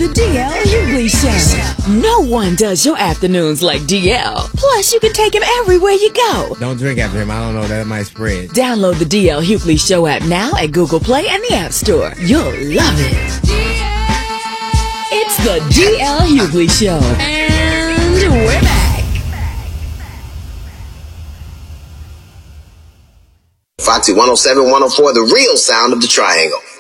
The DL Hughley Show. No one does your afternoons like DL. Plus, you can take him everywhere you go. Don't drink after him. I don't know. That might spread. Download the DL Hughley Show app now at Google Play and the App Store. You'll love it. It's the DL Hughley Show. And we're back. Foxy 107, 104, the real sound of the Triangle.